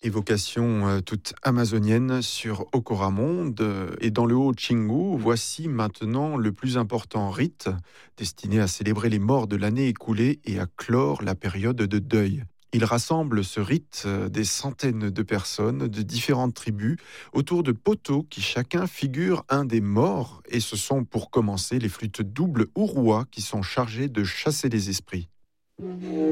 Évocation toute amazonienne sur Okora Monde et dans le Haut-Chingu, voici maintenant le plus important rite destiné à célébrer les morts de l'année écoulée et à clore la période de deuil. Il rassemble ce rite des centaines de personnes de différentes tribus autour de poteaux qui chacun figure un des morts et ce sont pour commencer les flûtes doubles Urua qui sont chargées de chasser les esprits.